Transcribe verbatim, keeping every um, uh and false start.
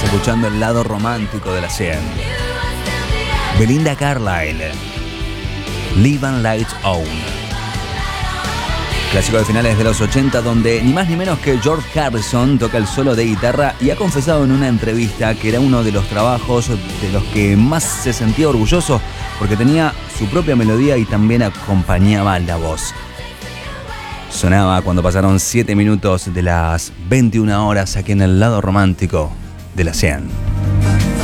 escuchando el lado romántico de la cien. Belinda Carlisle, Live and Lights On. Clásico de finales de los ochenta, donde ni más ni menos que George Harrison toca el solo de guitarra y ha confesado en una entrevista que era uno de los trabajos de los que más se sentía orgulloso porque tenía su propia melodía y también acompañaba la voz. Sonaba cuando pasaron siete minutos de las veintiuna horas aquí en el lado romántico de la cien.